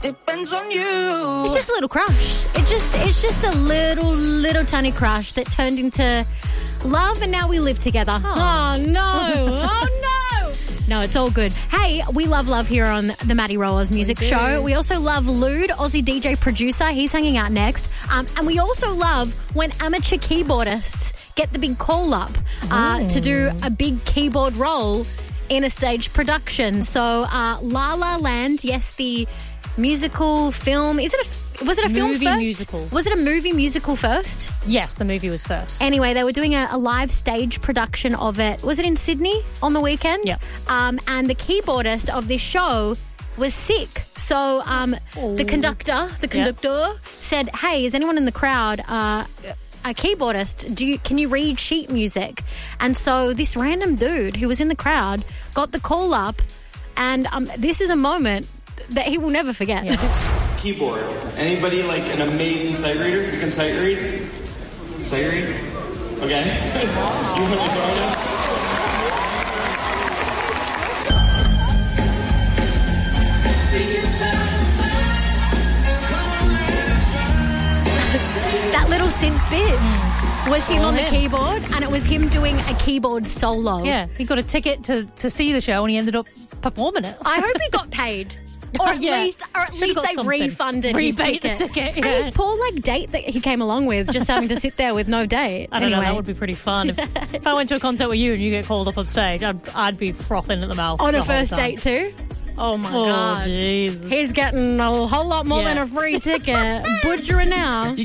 depends on you. It's just a little crush. It's just a little tiny crush that turned into love, and now we live together. Oh no. Oh no. No, it's all good. Hey, we love here on the Maddie Rowers Music Show. We also love Lude, Aussie DJ producer. He's hanging out next. And we also love when amateur keyboardists get the big call up to do a big keyboard role in a stage production. So La La Land, yes, the musical film. Was it a film movie first? musical. Was it a movie musical first? Yes, the movie was first. Anyway, they were doing a live stage production of it. Was it in Sydney on the weekend? Yep. And the keyboardist of this show was sick. So the conductor said, hey, is anyone in the crowd a keyboardist? Can you read sheet music? And so this random dude who was in the crowd got the call up, and this is a moment that he will never forget. Yeah. Keyboard. Anybody like an amazing sight reader? You can sight read? Sight read? Okay. You want to join us? That little synth bit was him on the keyboard, and it was him doing a keyboard solo. Yeah, he got a ticket to see the show and he ended up performing it. I hope he got paid. Or at least they refunded his Rebate ticket. the ticket, And yeah. his poor date that he came along with, just having to sit there with no date. I don't know, Anyway. that would be pretty fun. If I went to a concert with you and you get called up on stage, I'd be frothing at the mouth. On the a whole first time. date too? Oh my Oh, God. Jesus. He's getting a whole lot more Yeah. than a free ticket. Butchering now.